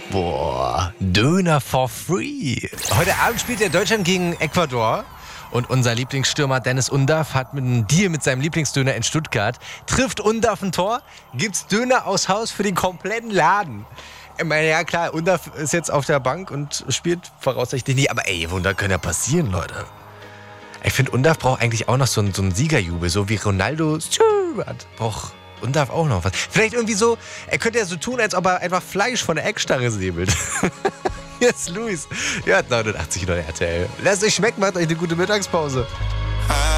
Boah, Döner for free. Heute Abend spielt ja Deutschland gegen Ecuador. Und unser Lieblingsstürmer Dennis Undaff hat einen Deal mit seinem Lieblingsdöner in Stuttgart. Trifft Undaff ein Tor, gibt's Döner aus Haus für den kompletten Laden. Ich meine, ja klar, Undaff ist jetzt auf der Bank und spielt voraussichtlich nicht. Aber ey, Wunder können ja passieren, Leute. Ich finde, Undaff braucht eigentlich auch noch so einen Siegerjubel, so wie Ronaldo hat. Braucht Undaff auch noch was. Vielleicht irgendwie so, er könnte ja so tun, als ob er einfach Fleisch von der Eckstarre säbelt. Hier ist Luis. Ihr hört 89 Leute RTL. Lasst euch schmecken, macht euch eine gute Mittagspause.